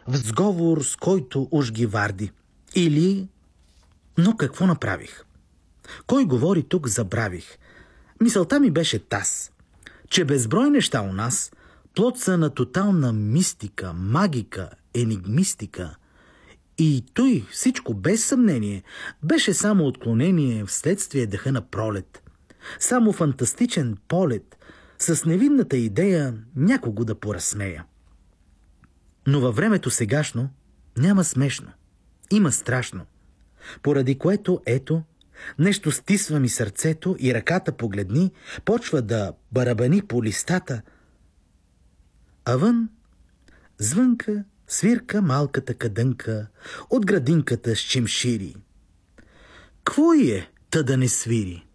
в сговор с който уж ги варди. Или... Но какво направих? Кой говори тук, забравих. Мисълта ми беше таз, че безброй неща у нас плод са на тотална мистика, магика, енигмистика. И той всичко без съмнение беше само отклонение вследствие дъха на пролет. Само фантастичен полет с невинната идея някого да поразсмея. Но във времето сегашно няма смешно, има страшно, поради което ето нещо стисва ми сърцето и ръката, погледни, почва да барабани по листата, а вън звънка свирка малката кадънка от градинката с чимшири. Кво е, та да не свири?